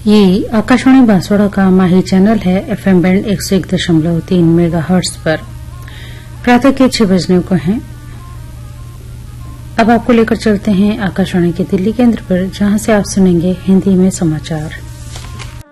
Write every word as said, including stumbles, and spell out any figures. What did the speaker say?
ये आकाशवाणी बांसवाड़ा का माही चैनल है। एफएम बैंड एक सौ एक दशमलव तीन मेगा हर्ट्ज पर प्रातः के छह बजने को हैं। अब आपको लेकर चलते हैं आकाशवाणी के दिल्ली केंद्र पर, जहां से आप सुनेंगे हिंदी में समाचार।